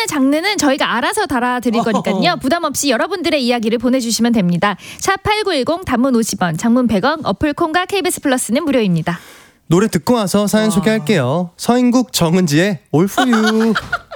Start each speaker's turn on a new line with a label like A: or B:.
A: 사연의 장르는 저희가 알아서 달아드릴 거니까요. 부담 없이 여러분들의 이야기를 보내주시면 됩니다. 샵8910 단문 50원, 장문 100원, 어플 콩과 KBS 플러스는 무료입니다.
B: 노래 듣고 와서 사연 소개할게요. 서인국 정은지의 All For You.